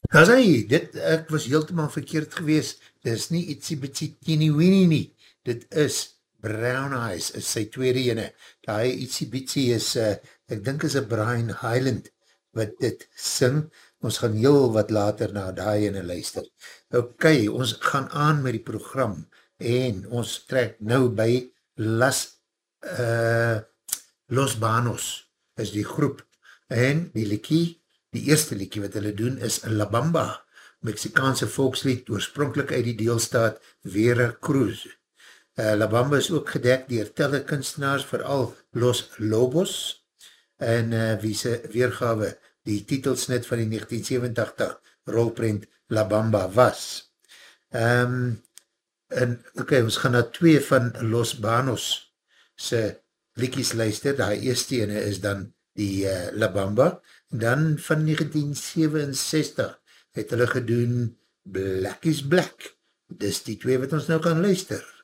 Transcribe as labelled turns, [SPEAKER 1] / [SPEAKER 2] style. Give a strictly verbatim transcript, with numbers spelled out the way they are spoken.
[SPEAKER 1] As hy, dit, ek was heeltemal verkeerd gewees, dit is nie ietsie bitsie teenie weenie nie, dit is Brown Eyes, is sy tweede ene, die ietsie bitsie is, uh, ek dink is a Brian Hyland, wat dit sing, ons gaan heel wat later na die ene luister. Ok, ons gaan aan met die program, en ons trek nou by Las, uh, Los Banos, is die groep, en die liekie, die eerste liedjie wat hulle doen is La Bamba, Mexikaanse volkslied, oorspronkelijk uit die deelstaat Vera Cruz. Uh, La Bamba is ook gedek dier telle kunstenaars, vooral Los Lobos, en uh, wie sy weergawe die titelsnit van die negentien sewentig rolprent La Bamba was. Um, en, ok, ons gaan na twee van Los Banos sy liedjies luister, die eerste ene is dan die uh, La Bamba, dan van negentien sewenenzestig het hulle gedoen Black is Black. Dis die twee wat ons nou gaan luister.